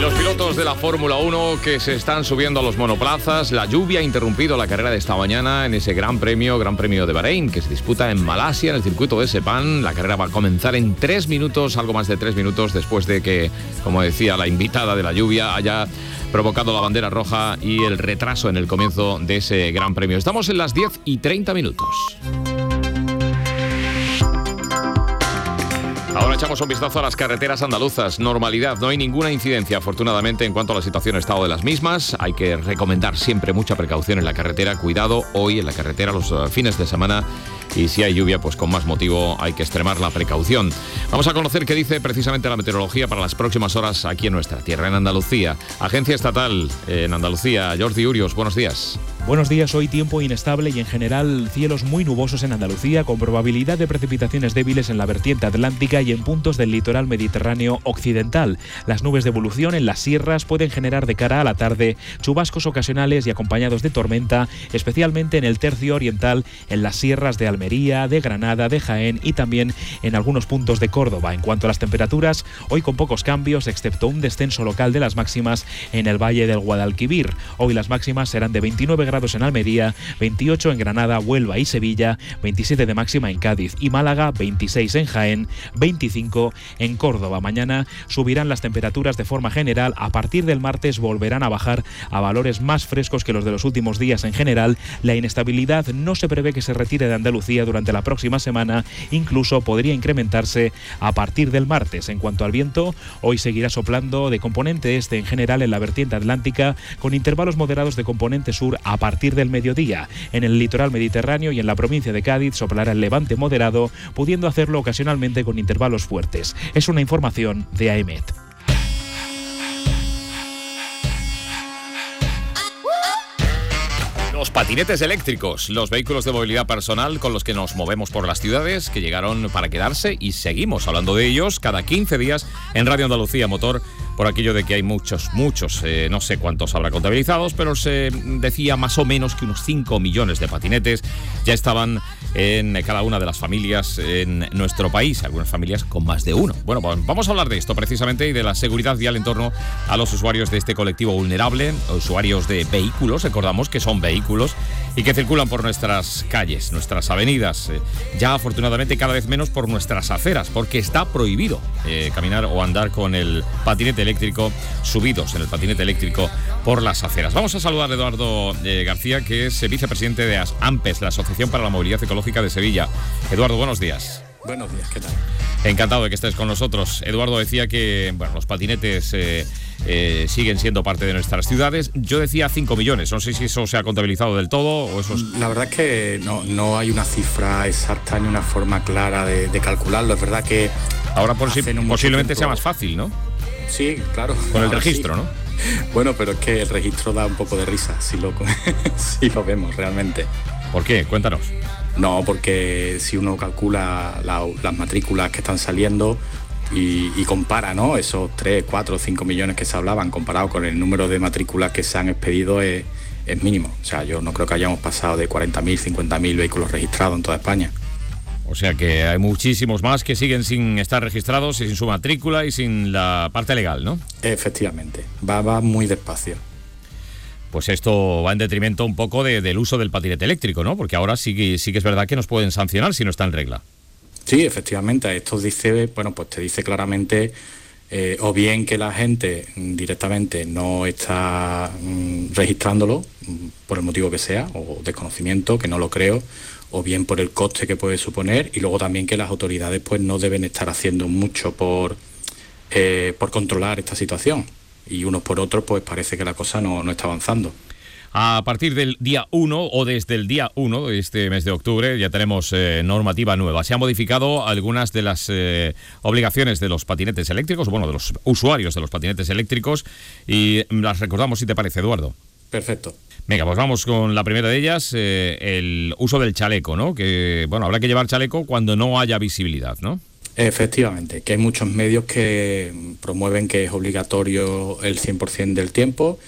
Los pilotos de la Fórmula 1 que se están subiendo a los monoplazas. La lluvia ha interrumpido la carrera de esta mañana en ese Gran Premio de Bahrein, que se disputa en Malasia, en el circuito de Sepang. La carrera va a comenzar en 3 minutos, algo más de 3 minutos, después de que, como decía la invitada de la lluvia, haya provocado la bandera roja y el retraso en el comienzo de ese Gran Premio. Estamos en las 10:30. Ahora echamos un vistazo a las carreteras andaluzas. Normalidad, no hay ninguna incidencia, afortunadamente, en cuanto a la situación y estado de las mismas. Hay que recomendar siempre mucha precaución en la carretera. Cuidado hoy en la carretera los fines de semana. Y si hay lluvia, pues con más motivo hay que extremar la precaución. Vamos a conocer qué dice precisamente la meteorología para las próximas horas aquí en nuestra tierra, en Andalucía. Agencia Estatal en Andalucía, Jordi Urios, buenos días. Buenos días, hoy tiempo inestable y en general cielos muy nubosos en Andalucía, con probabilidad de precipitaciones débiles en la vertiente atlántica y en puntos del litoral mediterráneo occidental. Las nubes de evolución en las sierras pueden generar de cara a la tarde chubascos ocasionales y acompañados de tormenta, especialmente en el tercio oriental, en las sierras de Almería, de Granada, de Jaén y también en algunos puntos de Córdoba. En cuanto a las temperaturas, hoy con pocos cambios, excepto un descenso local de las máximas en el Valle del Guadalquivir. Hoy las máximas serán de 29 grados en Almería, 28 en Granada, Huelva y Sevilla, 27 de máxima en Cádiz y Málaga, 26 en Jaén, 25 en Córdoba. Mañana subirán las temperaturas de forma general. A partir del martes volverán a bajar a valores más frescos que los de los últimos días en general. La inestabilidad no se prevé que se retire de Andalucía durante la próxima semana, incluso podría incrementarse a partir del martes. En cuanto al viento, hoy seguirá soplando de componente este en general en la vertiente atlántica, con intervalos moderados de componente sur a partir del mediodía. En el litoral mediterráneo y en la provincia de Cádiz soplará el levante moderado, pudiendo hacerlo ocasionalmente con intervalos fuertes. Es una información de AEMET. Los patinetes eléctricos, los vehículos de movilidad personal con los que nos movemos por las ciudades, que llegaron para quedarse y seguimos hablando de ellos cada 15 días en Radio Andalucía Motor, por aquello de que hay muchos, no sé cuántos habrá contabilizados, pero se decía más o menos que unos 5 millones de patinetes ya estaban en cada una de las familias en nuestro país, algunas familias con más de uno. Bueno, pues vamos a hablar de esto precisamente y de la seguridad vial en torno a los usuarios de este colectivo vulnerable, usuarios de vehículos, recordamos que son vehículos y que circulan por nuestras calles, nuestras avenidas, ya afortunadamente cada vez menos por nuestras aceras, porque está prohibido caminar o andar con el patinete eléctrico, subidos en el patinete eléctrico por las aceras. Vamos a saludar a Eduardo García, que es vicepresidente de AMPES, la Asociación para la Movilidad Ecológica de Sevilla. Eduardo, buenos días. Buenos días, ¿qué tal? Encantado de que estés con nosotros. Eduardo decía que los patinetes siguen siendo parte de nuestras ciudades. Yo decía 5 millones, no sé si eso se ha contabilizado del todo o eso es... La verdad es que no hay una cifra exacta ni una forma clara de calcularlo. Es verdad que... Ahora posiblemente sea más fácil, ¿no? Sí, claro. Con el registro, sí. ¿no? Bueno, pero es que el registro da un poco de risa si lo vemos realmente. ¿Por qué? Cuéntanos. No, porque si uno calcula las matrículas que están saliendo y compara, ¿no?, esos 3, 4, 5 millones que se hablaban comparado con el número de matrículas que se han expedido es mínimo. O sea, yo no creo que hayamos pasado de 40.000, 50.000 vehículos registrados en toda España. O sea que hay muchísimos más que siguen sin estar registrados y sin su matrícula y sin la parte legal, ¿no? Efectivamente, va muy despacio. Pues esto va en detrimento un poco del uso del patinete eléctrico, ¿no? Porque ahora sí que es verdad que nos pueden sancionar si no está en regla. Sí, efectivamente, esto dice, pues te dice claramente o bien que la gente directamente no está registrándolo por el motivo que sea, o desconocimiento, que no lo creo, o bien por el coste que puede suponer, y luego también que las autoridades pues no deben estar haciendo mucho por controlar esta situación, y unos por otros pues parece que la cosa no está avanzando. A partir del día 1 o desde el día 1 de este mes de octubre ya tenemos normativa nueva. Se han modificado algunas de las obligaciones de los patinetes eléctricos, bueno, de los usuarios de los patinetes eléctricos, y las recordamos si te parece, Eduardo. Perfecto. Venga, pues vamos con la primera de ellas, el uso del chaleco, ¿no? Que, bueno, habrá que llevar chaleco cuando no haya visibilidad, ¿no? Efectivamente, que hay muchos medios que promueven que es obligatorio el 100% del tiempo,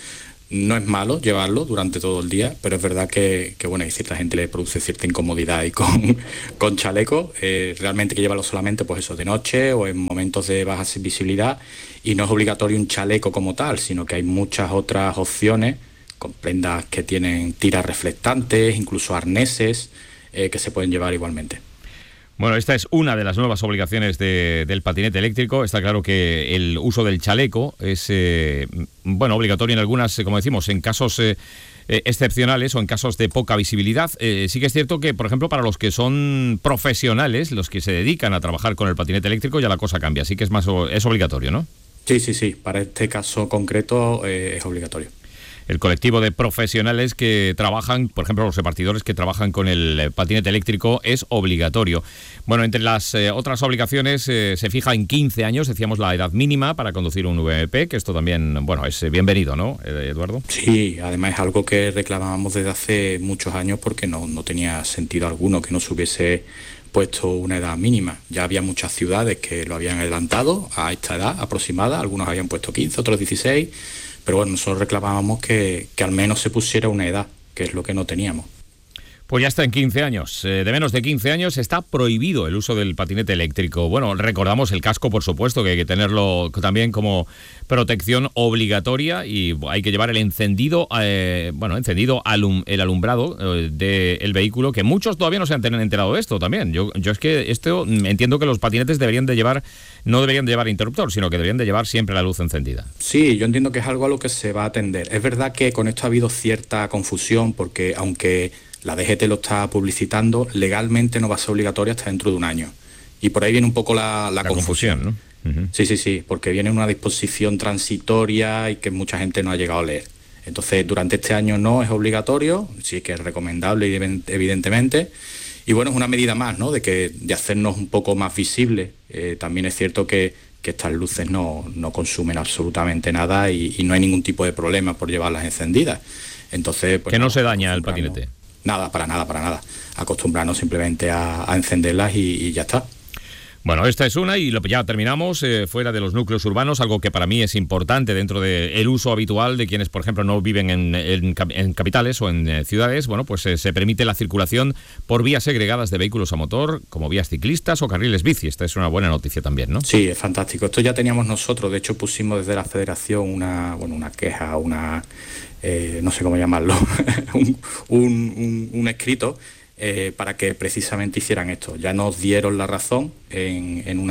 No es malo llevarlo durante todo el día, pero es verdad que bueno, hay cierta gente le produce cierta incomodidad y con chaleco. Realmente hay que llevarlo solamente, pues eso, de noche o en momentos de baja visibilidad, y no es obligatorio un chaleco como tal, sino que hay muchas otras opciones con prendas que tienen tiras reflectantes, incluso arneses que se pueden llevar igualmente. Bueno, esta es una de las nuevas obligaciones del patinete eléctrico. Está claro que el uso del chaleco es obligatorio en algunas, como decimos, en casos excepcionales o en casos de poca visibilidad. Sí que es cierto que, por ejemplo, para los que son profesionales, los que se dedican a trabajar con el patinete eléctrico, ya la cosa cambia. Así que es obligatorio, ¿no? Sí. Para este caso concreto es obligatorio. El colectivo de profesionales que trabajan, por ejemplo, los repartidores que trabajan con el patinete eléctrico, es obligatorio. Bueno, entre las otras obligaciones se fija en 15 años, decíamos, la edad mínima para conducir un VMP, que esto también, bueno, es bienvenido, ¿no, Eduardo? Sí, además es algo que reclamábamos desde hace muchos años porque no tenía sentido alguno que no se hubiese puesto una edad mínima. Ya había muchas ciudades que lo habían adelantado a esta edad aproximada, algunos habían puesto 15, otros 16, pero bueno, nosotros reclamábamos que al menos se pusiera una edad, que es lo que no teníamos. Pues ya está en 15 años. De menos de 15 años está prohibido el uso del patinete eléctrico. Bueno, recordamos el casco, por supuesto, que hay que tenerlo también como protección obligatoria, y hay que llevar el encendido, el alumbrado del vehículo, que muchos todavía no se han enterado de esto también. Yo es que esto entiendo que los patinetes no deberían de llevar interruptor, sino que deberían de llevar siempre la luz encendida. Sí, yo entiendo que es algo a lo que se va a atender. Es verdad que con esto ha habido cierta confusión, porque aunque la DGT lo está publicitando, legalmente no va a ser obligatorio hasta dentro de un año. Y por ahí viene un poco la confusión, ¿no? Uh-huh. Sí, porque viene una disposición transitoria y que mucha gente no ha llegado a leer. Entonces, durante este año no es obligatorio, sí que es recomendable, evidentemente. Y bueno, es una medida más, ¿no?, de hacernos un poco más visibles. También es cierto que estas luces no consumen absolutamente nada y no hay ningún tipo de problema por llevarlas encendidas. Entonces, pues, que no se daña el patinete. Nada, para nada. Acostumbrarnos simplemente a encenderlas y ya está. Bueno, esta es una, y ya terminamos. Fuera de los núcleos urbanos, algo que para mí es importante dentro del uso habitual de quienes, por ejemplo, no viven en capitales o en ciudades, bueno, pues se permite la circulación por vías segregadas de vehículos a motor, como vías ciclistas o carriles bici. Esta es una buena noticia también, ¿no? Sí, es fantástico. Esto ya teníamos nosotros. De hecho, pusimos desde la Federación una queja, no sé cómo llamarlo, un escrito para que precisamente hicieran esto. Ya nos dieron la razón en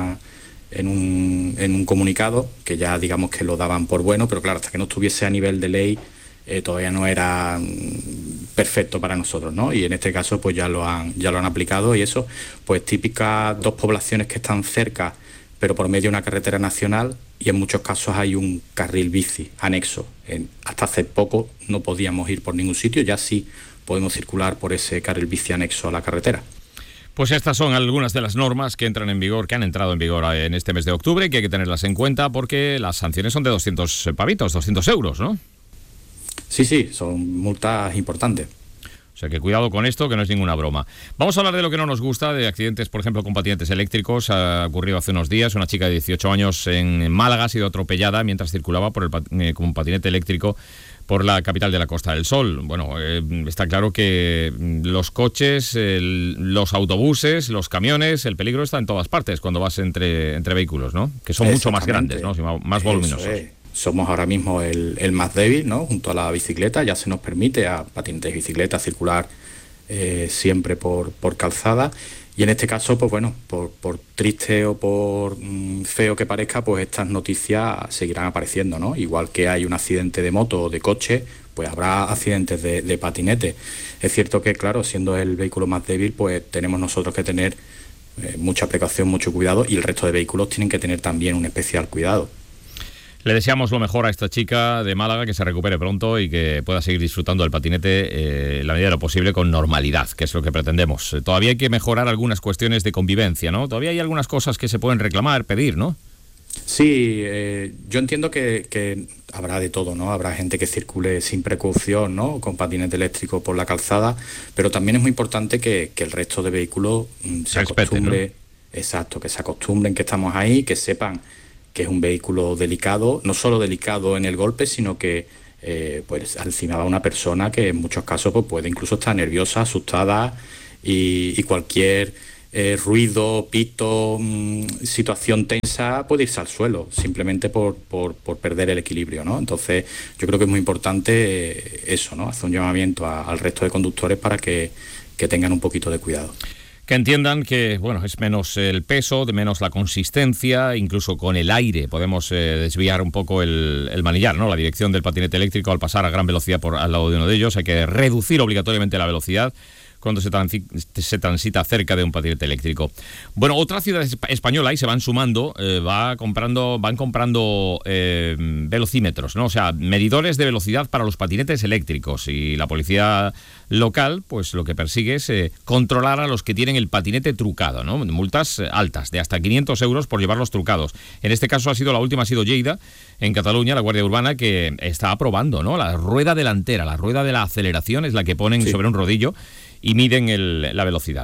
un comunicado, que ya digamos que lo daban por bueno, pero claro, hasta que no estuviese a nivel de ley todavía no era perfecto para nosotros, ¿no? Y en este caso pues ya lo han aplicado, y eso, pues típicas dos poblaciones que están cerca, pero por medio de una carretera nacional, y en muchos casos hay un carril bici anexo. Hasta hace poco no podíamos ir por ningún sitio, ya sí podemos circular por ese carril bici anexo a la carretera. Pues estas son algunas de las normas que han entrado en vigor en este mes de octubre, que hay que tenerlas en cuenta porque las sanciones son de 200 pavitos, 200 euros, ¿no? Sí, son multas importantes. O sea que cuidado con esto, que no es ninguna broma. Vamos a hablar de lo que no nos gusta, de accidentes, por ejemplo, con patinetes eléctricos. Ha ocurrido hace unos días. Una chica de 18 años en Málaga ha sido atropellada mientras circulaba con un patinete eléctrico por la capital de la Costa del Sol. Bueno, está claro que los coches, los autobuses, los camiones, el peligro está en todas partes cuando vas entre vehículos, ¿no? Que son mucho más grandes, ¿no? Más voluminosos. Somos ahora mismo el más débil, ¿no? Junto a la bicicleta, ya se nos permite a patinetes y bicicletas circular siempre por calzada, y en este caso, pues bueno, por triste o por feo que parezca, pues estas noticias seguirán apareciendo, ¿no? Igual que hay un accidente de moto o de coche, pues habrá accidentes de patinete. Es cierto que, claro, siendo el vehículo más débil, pues tenemos nosotros que tener mucha precaución, mucho cuidado, y el resto de vehículos tienen que tener también un especial cuidado. Le deseamos lo mejor a esta chica de Málaga, que se recupere pronto y que pueda seguir disfrutando del patinete en la medida de lo posible con normalidad, que es lo que pretendemos. Todavía hay que mejorar algunas cuestiones de convivencia, ¿no? Todavía hay algunas cosas que se pueden reclamar, pedir, ¿no? Sí, yo entiendo que habrá de todo, ¿no? Habrá gente que circule sin precaución, ¿no?, con patinete eléctrico por la calzada, pero también es muy importante que el resto de vehículos se acostumbre, ¿no? Exacto, que se acostumbren que estamos ahí, que sepan que es un vehículo delicado, no solo delicado en el golpe, sino que pues encima va una persona que en muchos casos pues, puede incluso estar nerviosa, asustada y cualquier ruido, pito, situación tensa puede irse al suelo simplemente por perder el equilibrio, ¿no? Entonces yo creo que es muy importante eso, ¿no? Hacer un llamamiento al resto de conductores para que tengan un poquito de cuidado. Que entiendan que, bueno, es menos el peso, de menos la consistencia, incluso con el aire podemos desviar un poco el manillar, ¿no? La dirección del patinete eléctrico al pasar a gran velocidad al lado de uno de ellos. Hay que reducir obligatoriamente la velocidad cuando se transita cerca de un patinete eléctrico. Bueno, otras ciudades españolas, y se van sumando, van comprando velocímetros, ¿no? O sea, medidores de velocidad para los patinetes eléctricos. Y la policía local, pues lo que persigue es controlar a los que tienen el patinete trucado, ¿no? Multas altas, de hasta 500 euros por llevarlos trucados. En este caso la última ha sido Lleida, en Cataluña, la Guardia Urbana, que está aprobando, ¿no? La rueda delantera, la rueda de la aceleración es la que ponen sobre un rodillo y miden la velocidad.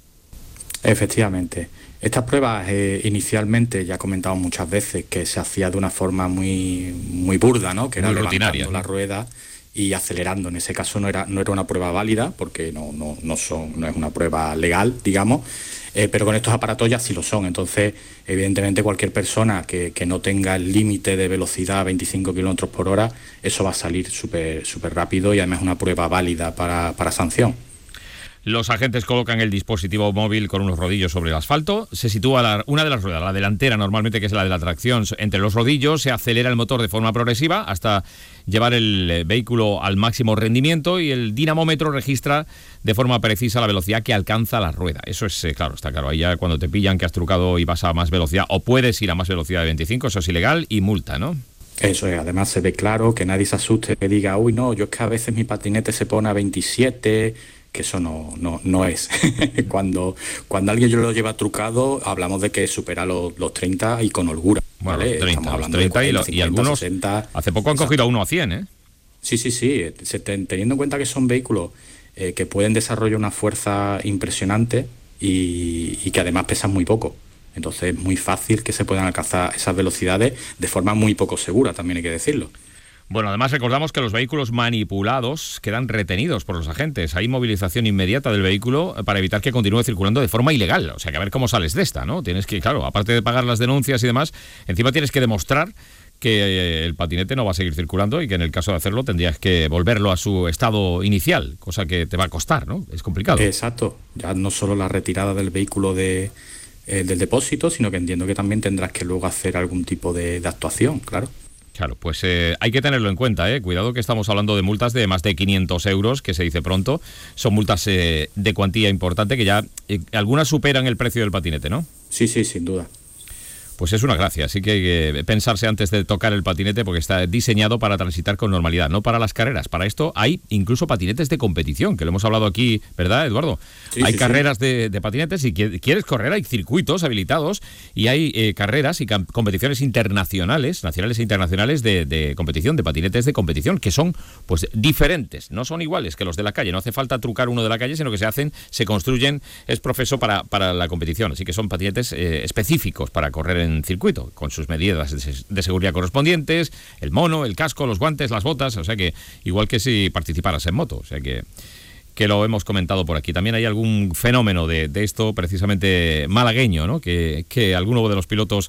Efectivamente. Estas pruebas inicialmente, ya he comentado muchas veces, que se hacía de una forma muy burda, ¿no? Que era levantando la rueda y acelerando. En ese caso no era una prueba válida, porque no es una prueba legal, digamos, pero con estos aparatos ya sí lo son. Entonces, evidentemente, cualquier persona que no tenga el límite de velocidad a 25 km por hora, eso va a salir súper rápido y además es una prueba válida para sanción. Los agentes colocan el dispositivo móvil con unos rodillos sobre el asfalto, se sitúa una de las ruedas, la delantera normalmente, que es la de la tracción, entre los rodillos, se acelera el motor de forma progresiva hasta llevar el vehículo al máximo rendimiento y el dinamómetro registra de forma precisa la velocidad que alcanza la rueda. Eso es, claro, está claro, ahí ya cuando te pillan que has trucado y vas a más velocidad, o puedes ir a más velocidad de 25, eso es ilegal y multa, ¿no? Eso es, además se ve claro, que nadie se asuste, que diga, uy, no, yo es que a veces mi patinete se pone a 27... que eso no es. Cuando alguien lo lleva trucado, hablamos de que supera los 30 y con holgura. Bueno, ¿vale? los 30, los 30 40, 50, y algunos 60, hace poco han cogido a uno a 100, ¿eh? Sí, teniendo en cuenta que son vehículos que pueden desarrollar una fuerza impresionante y que además pesan muy poco. Entonces es muy fácil que se puedan alcanzar esas velocidades de forma muy poco segura, también hay que decirlo. Bueno, además recordamos que los vehículos manipulados quedan retenidos por los agentes. Hay movilización inmediata del vehículo para evitar que continúe circulando de forma ilegal. O sea, que a ver cómo sales de esta, ¿no? Tienes que, claro, aparte de pagar las denuncias y demás, encima tienes que demostrar que el patinete no va a seguir circulando y que en el caso de hacerlo tendrías que volverlo a su estado inicial, cosa que te va a costar, ¿no? Es complicado. Exacto. Ya no solo la retirada del vehículo del depósito, sino que entiendo que también tendrás que luego hacer algún tipo de actuación, claro. Claro, pues hay que tenerlo en cuenta, ¿eh? Cuidado que estamos hablando de multas de más de 500 euros, que se dice pronto. Son multas de cuantía importante que ya algunas superan el precio del patinete, ¿no? Sí, sin duda. Pues es una gracia, así que hay que pensarse antes de tocar el patinete porque está diseñado para transitar con normalidad, no para las carreras. Para esto hay incluso patinetes de competición, que lo hemos hablado aquí, ¿verdad, Eduardo? Hay carreras de patinetes y quieres correr, hay circuitos habilitados y hay carreras y competiciones internacionales, nacionales e internacionales de competición, de patinetes de competición, que son pues diferentes, no son iguales que los de la calle. No hace falta trucar uno de la calle, sino que se construyen, es profeso para la competición. Así que son patinetes específicos para correr en circuito, con sus medidas de seguridad correspondientes, el mono, el casco, los guantes, las botas, o sea que igual que si participaras en moto, o sea que lo hemos comentado por aquí. También hay algún fenómeno de esto precisamente malagueño, ¿no? Que alguno de los pilotos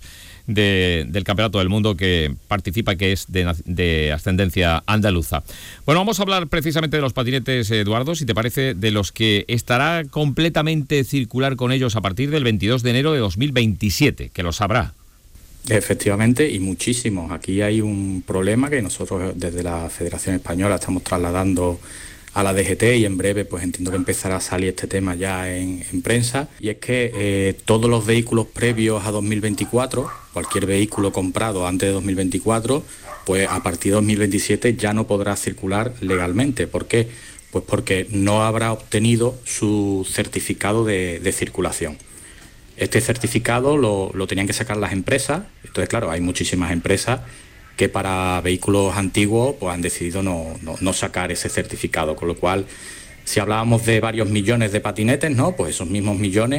del Campeonato del Mundo que participa, que es de ascendencia andaluza. Bueno, vamos a hablar precisamente de los patinetes, Eduardo, si te parece, de los que estará completamente circular con ellos a partir del 22 de enero de 2027, que lo sabrá. Efectivamente, y muchísimos. Aquí hay un problema que nosotros desde la Federación Española estamos trasladando a la DGT y en breve pues entiendo que empezará a salir este tema ya en prensa, y es que todos los vehículos previos a 2024, cualquier vehículo comprado antes de 2024, pues a partir de 2027 ya no podrá circular legalmente. ¿Por qué? Pues porque no habrá obtenido su certificado de circulación. Este certificado lo tenían que sacar las empresas. Entonces, claro, hay muchísimas empresas que para vehículos antiguos pues han decidido no sacar ese certificado, con lo cual, si hablábamos de varios millones de patinetes, ¿no? Pues esos mismos millones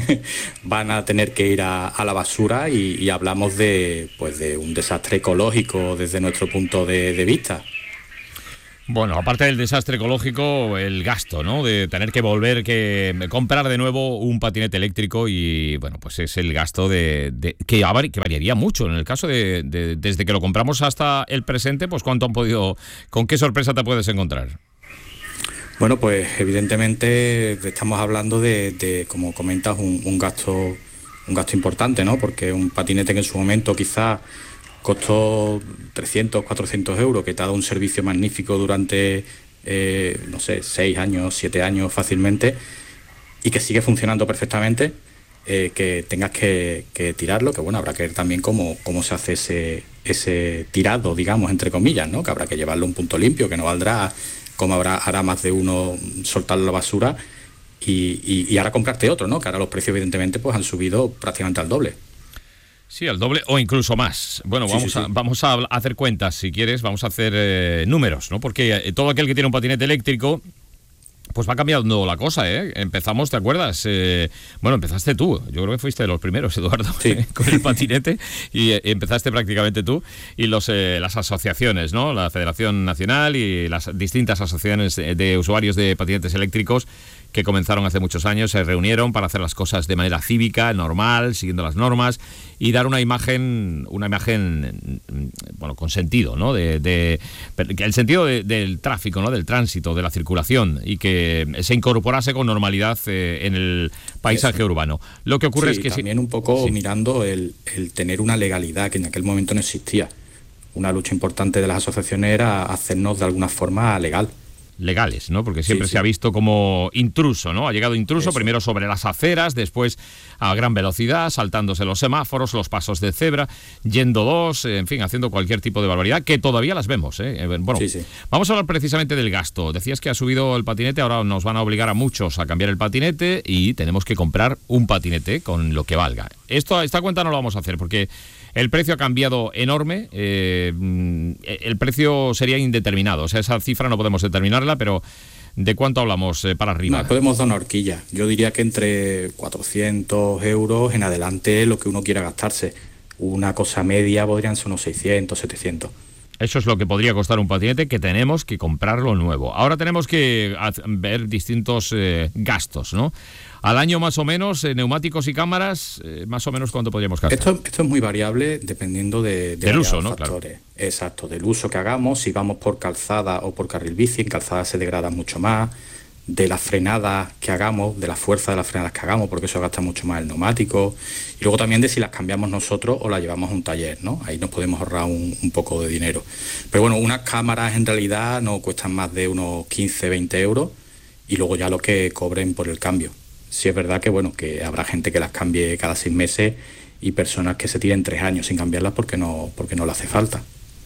van a tener que ir a la basura y hablamos de un desastre ecológico desde nuestro punto de vista. Bueno, aparte del desastre ecológico, el gasto, ¿no? De tener que comprar de nuevo un patinete eléctrico y, bueno, pues es el gasto que variaría mucho. En el caso desde que lo compramos hasta el presente, pues ¿cuánto con qué sorpresa te puedes encontrar? Bueno, pues evidentemente estamos hablando de como comentas, un gasto importante, ¿no? Porque un patinete que en su momento quizás costó 300, 400 euros, que te ha dado un servicio magnífico durante, 6 años, 7 años fácilmente, y que sigue funcionando perfectamente, que tengas que tirarlo, que bueno, habrá que ver también cómo se hace ese tirado, digamos, entre comillas, ¿no? Que habrá que llevarlo a un punto limpio, que no valdrá, como hará más de uno soltarlo a la basura, y ahora comprarte otro, ¿no? Que ahora los precios evidentemente pues han subido prácticamente al doble. Sí, al doble o incluso más. Bueno, vamos a hacer cuentas, si quieres, vamos a hacer números, ¿no? Porque todo aquel que tiene un patinete eléctrico, pues va cambiando la cosa, ¿eh? Empezamos, ¿te acuerdas? Empezaste tú. Yo creo que fuiste de los primeros, Eduardo, sí. Con el patinete, y empezaste prácticamente tú. Y las asociaciones, ¿no? La Federación Nacional y las distintas asociaciones de usuarios de patinetes eléctricos, que comenzaron hace muchos años, se reunieron para hacer las cosas de manera cívica, normal, siguiendo las normas, y dar una imagen, bueno, con sentido, ¿no? El sentido del tráfico, ¿no? Del tránsito, de la circulación, y que se incorporase con normalidad en el paisaje urbano. Lo que ocurre es que también un poco mirando el tener una legalidad que en aquel momento no existía. Una lucha importante de las asociaciones era hacernos de alguna forma legales, ¿no? Porque siempre se ha visto como intruso, ¿no? Ha llegado intruso, primero sobre las aceras, después a gran velocidad, saltándose los semáforos, los pasos de cebra, yendo dos, en fin, haciendo cualquier tipo de barbaridad, que todavía las vemos, ¿eh? Bueno, vamos a hablar precisamente del gasto. Decías que ha subido el patinete, ahora nos van a obligar a muchos a cambiar el patinete y tenemos que comprar un patinete con lo que valga. Esta cuenta no lo vamos a hacer porque el precio ha cambiado enorme, el precio sería indeterminado, o sea, esa cifra no podemos determinarla, pero ¿de cuánto hablamos para arriba? No, podemos dar una horquilla. Yo diría que entre 400 euros en adelante lo que uno quiera gastarse. Una cosa media podrían ser unos 600, 700. Eso es lo que podría costar un patinete, que tenemos que comprarlo nuevo. Ahora tenemos que ver distintos gastos, ¿no? Al año más o menos, neumáticos y cámaras, más o menos ¿cuánto podríamos gastar? Esto es muy variable dependiendo del uso, ¿no? Factores. Claro. Exacto, del uso que hagamos, si vamos por calzada o por carril bici, en calzada se degrada mucho más, de las frenadas que hagamos, de la fuerza de las frenadas que hagamos, porque eso gasta mucho más el neumático, y luego también de si las cambiamos nosotros o las llevamos a un taller, ¿no? Ahí nos podemos ahorrar un poco de dinero. Pero bueno, unas cámaras en realidad no cuestan más de unos 15, 20 euros, y luego ya lo que cobren por el cambio. Sí es verdad que bueno, que habrá gente que las cambie cada 6 meses y personas que se tiren 3 años sin cambiarlas porque no le hace falta.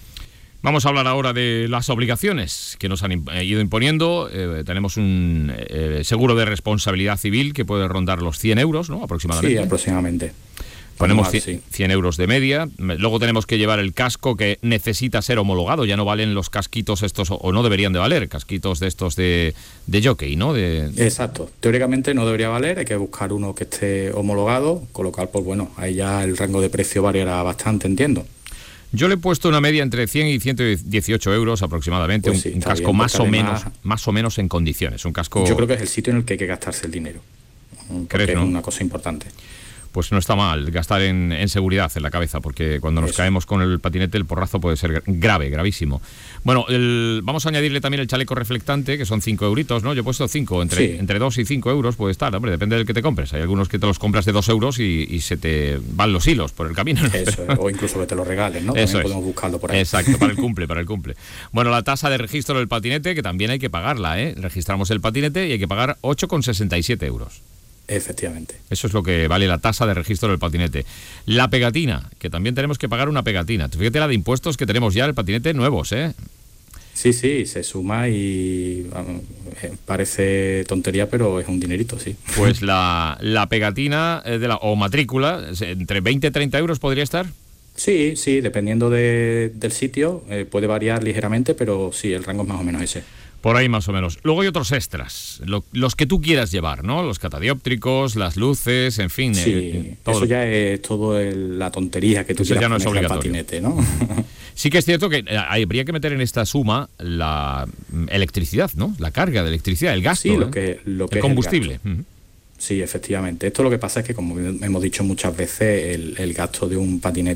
Vamos a hablar ahora de las obligaciones que nos han ido imponiendo. Tenemos un seguro de responsabilidad civil que puede rondar los 100 euros, ¿no? Aproximadamente. Sí, aproximadamente. Ponemos 100 euros de media. Luego tenemos que llevar el casco, que necesita ser homologado. Ya no valen los casquitos estos, o no deberían de valer, casquitos de estos de jockey, ¿no? Exacto. Teóricamente no debería valer, hay que buscar uno que esté homologado, con lo cual, pues bueno, ahí ya el rango de precio variará bastante, entiendo. Yo le he puesto una media entre 100 y 118 euros aproximadamente, pues un casco bien, más o menos en condiciones. Un casco. Yo creo que es el sitio en el que hay que gastarse el dinero. ¿Crees, no? Es una cosa importante. Pues no está mal gastar en seguridad, en la cabeza, porque cuando nos caemos con el patinete el porrazo puede ser gravísimo. Bueno, vamos a añadirle también el chaleco reflectante, que son 5 euritos, ¿no? Yo he puesto 5, entre 2 y 5 euros puede estar, hombre, depende del que te compres. Hay algunos que te los compras de 2 euros y se te van los hilos por el camino, ¿no? Eso, o incluso que te lo regalen, ¿no? Eso también podemos buscarlo por ahí. Exacto, para el cumple. Bueno, la tasa de registro del patinete, que también hay que pagarla, ¿eh? Registramos el patinete y hay que pagar 8,67 euros. Efectivamente. Eso es lo que vale la tasa de registro del patinete. La pegatina, que también tenemos que pagar una pegatina. Fíjate la de impuestos que tenemos ya el patinete nuevos, ¿eh? Sí, se suma y parece tontería, pero es un dinerito, sí. Pues la pegatina o matrícula, entre 20 y 30 euros podría estar. Sí, dependiendo del sitio, puede variar ligeramente, pero sí, el rango es más o menos ese. Por ahí más o menos. Luego hay otros extras, los que tú quieras llevar, ¿no? Los catadióptricos, las luces, en fin. Sí, todo. Eso ya es todo la tontería que tú quieras poner al patinete, ¿no? Sí que es cierto que habría que meter en esta suma la electricidad, ¿no? La carga de electricidad, el gasto, sí, lo que el combustible. Sí, efectivamente. Esto lo que pasa es que, como hemos dicho muchas veces, el gasto de un patinete